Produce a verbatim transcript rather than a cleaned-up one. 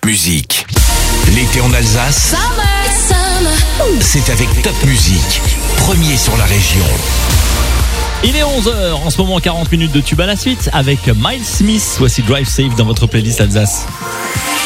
Musique. L'été en Alsace, Summer, summer. c'est avec Top Musique. Premier sur la région. Il est onze heures, en ce moment quarante minutes de tube à la suite avec Miles Smith. Voici Drive Safe dans votre playlist Alsace.